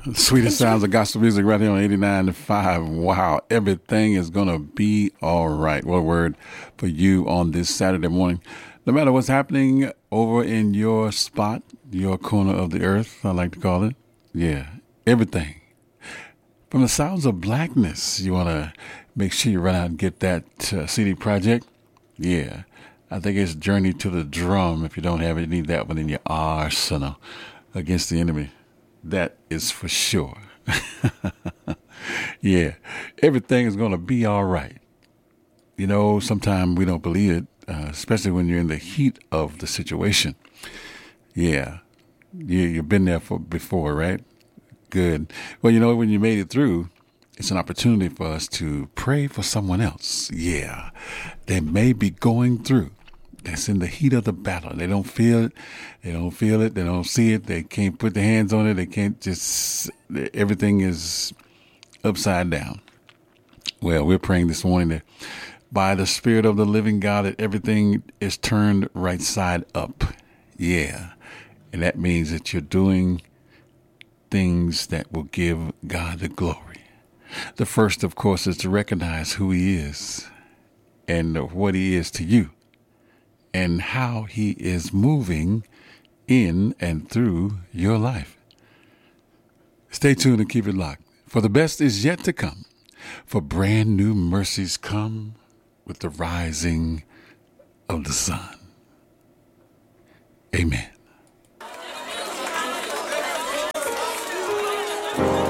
Sweetest sounds of gospel music right here on 89.5. Wow, everything is going to be all right. What a word for you on this Saturday morning. No matter what's happening over in your spot, your corner of the earth, I like to call it. Yeah, everything. From the sounds of blackness, you want to make sure you run out and get that CD project. Yeah, I think it's Journey to the Drum. If you don't have it, you need that one in your arsenal against the enemy. That is for sure. Yeah, everything is going to be all right. You know, sometimes we don't believe it, especially when you're in the heat of the situation. Yeah, you've been there before, right? Good. Well, you know, when you made it through, it's an opportunity for us to pray for someone else. Yeah, they may be going through. That's in the heat of the battle. They don't feel it. They don't feel it. They don't see it. They can't put their hands on it. They can't just, everything is upside down. Well, we're praying this morning that by the Spirit of the living God, that everything is turned right side up. Yeah. And that means that you're doing things that will give God the glory. The first, of course, is to recognize who He is and what He is to you, and how He is moving in and through your life. Stay tuned and keep it locked, for the best is yet to come. For brand new mercies come with the rising of the sun. Amen.